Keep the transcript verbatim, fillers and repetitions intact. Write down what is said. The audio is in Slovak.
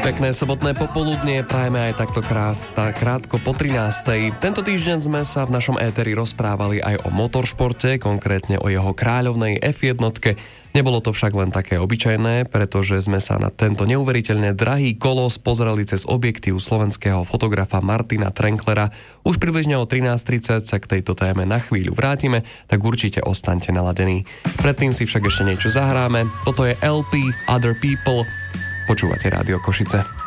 Pekné sobotné popoludnie, prajeme aj takto krásne, krátko po trinástej. Tento týždeň sme sa v našom éteri rozprávali aj o motoršporte, konkrétne o jeho kráľovnej ef jeden. Nebolo to však len také obyčajné, pretože sme sa na tento neuveriteľne drahý kolos pozerali cez objektív slovenského fotografa Martina Trenklera. Už približne o trinásť tridsať sa k tejto téme na chvíľu vrátime, tak určite ostaňte naladení. Predtým si však ešte niečo zahráme. Toto je el pé Other People. Počúvate Rádio Košice.